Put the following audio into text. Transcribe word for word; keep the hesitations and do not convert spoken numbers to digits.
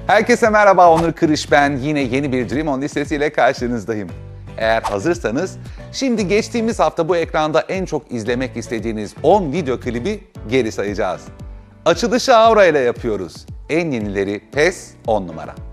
Herkese merhaba, Onur Kırış ben. Yine yeni bir Dream On listesiyle karşınızdayım. Eğer hazırsanız, şimdi geçtiğimiz hafta bu ekranda en çok izlemek istediğiniz on video klibi geri sayacağız. Açılışı Aura ile yapıyoruz. En yenileri PES on numara.